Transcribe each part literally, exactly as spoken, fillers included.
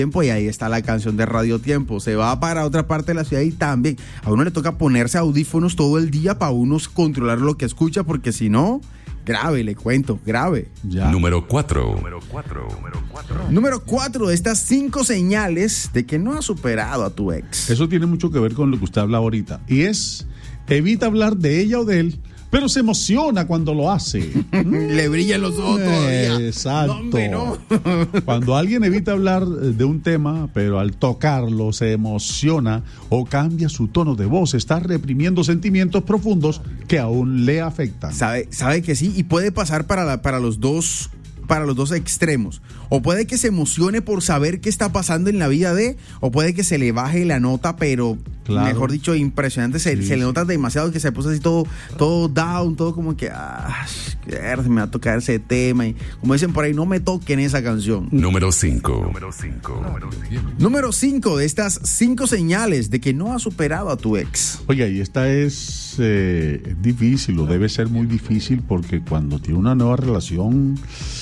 Tiempo, y ahí está la canción de Radio Tiempo. Se va para otra parte de la ciudad y también a uno le toca ponerse audífonos todo el día para uno controlar lo que escucha, porque si no, grave, le cuento, grave. Ya. Número cuatro. Número cuatro. Número cuatro. Número cuatro de estas cinco señales de que no has superado a tu ex. Eso tiene mucho que ver con lo que usted habla ahorita. Y es, evita hablar de ella o de él, pero se emociona cuando lo hace. Le brillan los ojos todavía. Exacto. No, hombre, no. Cuando alguien evita hablar de un tema, pero al tocarlo se emociona o cambia su tono de voz, está reprimiendo sentimientos profundos que aún le afectan. Sabe, sabe que sí, y puede pasar para, la, para los dos para los dos extremos. O puede que se emocione por saber qué está pasando en la vida de, o puede que se le baje la nota, pero claro, mejor dicho, impresionante, se, sí, se le nota demasiado, que se puso así todo, todo down, todo como que ah, se me va a tocar ese tema, y como dicen por ahí, no me toquen esa canción. Número cinco. Número cinco. Número cinco de estas cinco señales de que no has superado a tu ex. Oiga, y esta es eh, difícil, o debe ser muy difícil, porque cuando tiene una nueva relación,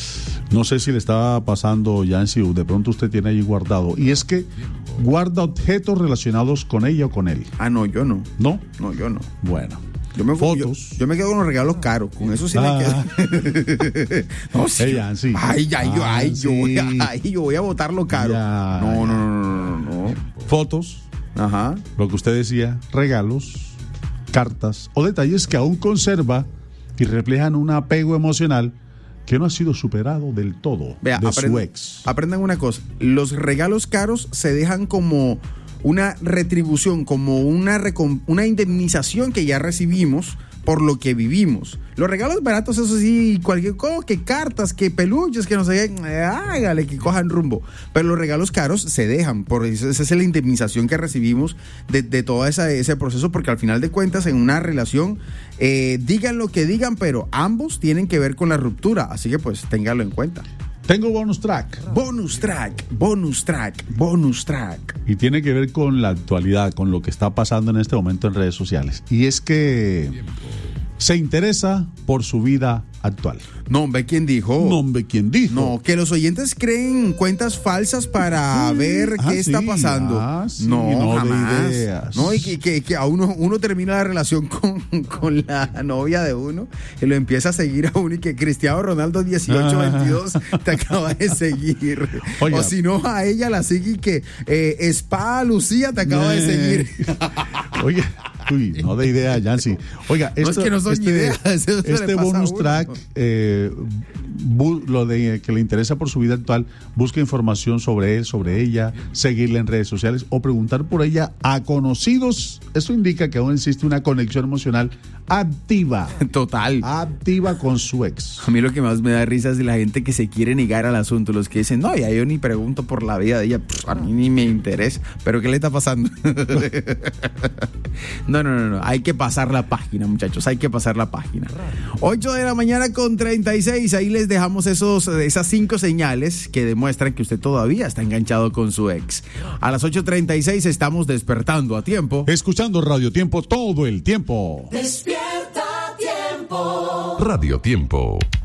no sé si le estaba pasando, Yancy, de pronto usted tiene ahí guardado, y es que guarda objetos relacionados con ella o con él. Ah, no, yo no. ¿No? No, yo no. Bueno. Yo me, Fotos. Yo, yo me quedo con los regalos caros, con eso sí ah. me quedo. No, sí. Hey, Yancy. Ay, ay, yo, ay, sí. yo, voy a, ay, yo voy a botar lo caro. Ya, no, ya. no, no, no, no, no. Fotos. Ajá. Lo que usted decía, regalos, cartas o detalles que aún conserva y reflejan un apego emocional que no ha sido superado del todo. Vea, de aprend, su ex. Aprendan una cosa, los regalos caros se dejan como una retribución, como una, una indemnización que ya recibimos por lo que vivimos. Los regalos baratos, eso sí, cualquier cosa, que cartas, que peluches, que no sé qué, hágale, que cojan rumbo. Pero los regalos caros se dejan, por eso, esa es la indemnización que recibimos de, de todo esa, ese proceso, porque al final de cuentas en una relación, eh, digan lo que digan, pero ambos tienen que ver con la ruptura, así que pues ténganlo en cuenta. Tengo bonus track. Bonus track, bonus track, bonus track. Y tiene que ver con la actualidad, con lo que está pasando en este momento en redes sociales. Y es que se interesa por su vida actual. No, hombre, ¿quién dijo? No, hombre, ¿quién dijo? No, que los oyentes creen cuentas falsas para ver ah, qué sí, está pasando. Ah, sí, no, no, jamás. de ideas. No, y que, que, que a uno, uno termina la relación con, con la novia de uno y lo empieza a seguir a uno, y que Cristiano Ronaldo dieciocho veintidós te acaba de seguir. Oiga. O si no, a ella la sigue, y que eh, Spa Lucía te acaba de seguir. Oye, uy, no de idea, Yancy. Oiga, esto, no es que no son este, ideas. Este bonus track, eh, bu, lo de que le interesa por su vida actual, busca información sobre él, sobre ella, seguirla en redes sociales o preguntar por ella a conocidos. Eso indica que aún existe una conexión emocional activa. Total. Activa con su ex. A mí lo que más me da risa es de la gente que se quiere negar al asunto, los que dicen, no, ya yo ni pregunto por la vida de ella, pff, a mí ni me interesa, pero ¿qué le está pasando? No, no, no, no, hay que pasar la página, muchachos, hay que pasar la página. ocho de la mañana con treinta y seis, ahí les dejamos esos, esas cinco señales que demuestran que usted todavía está enganchado con su ex. A las ocho treinta y seis estamos despertando a tiempo. Escuchando Radio Tiempo todo el tiempo. Despierta Tiempo. Radio Tiempo.